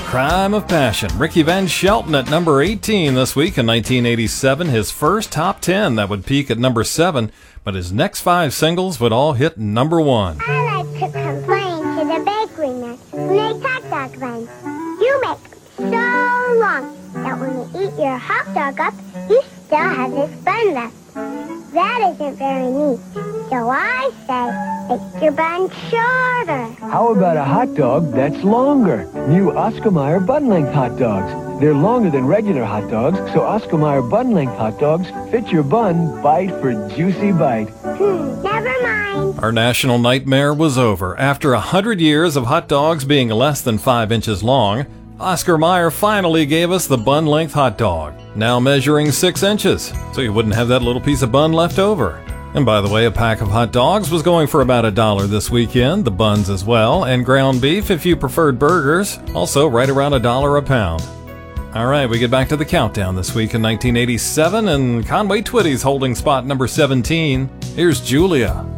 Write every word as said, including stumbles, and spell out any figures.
Crime of Passion. Ricky Van Shelton at number eighteen this week in nineteen eighty-seven. His first top ten that would peak at number seven, but his next five singles would all hit number one. I like to complain to the bakery man who makes hot dog buns. You make them so long that when you eat your hot dog up, you still have this bun left. That isn't very neat. So I say, make your bun shorter. How about a hot dog that's longer? New Oscar Mayer Bun Length hot dogs. They're longer than regular hot dogs, so Oscar Mayer Bun Length hot dogs fit your bun bite for juicy bite. Hmm, never mind. Our national nightmare was over. After a hundred years of hot dogs being less than five inches long, Oscar Mayer finally gave us the bun length hot dog, now measuring six inches, so you wouldn't have that little piece of bun left over. And by the way, a pack of hot dogs was going for about a dollar this weekend, the buns as well, and ground beef if you preferred burgers, also right around a dollar a pound. All right, we get back to the countdown this week in nineteen eighty-seven, and Conway Twitty's holding spot number seventeen. Here's Julia.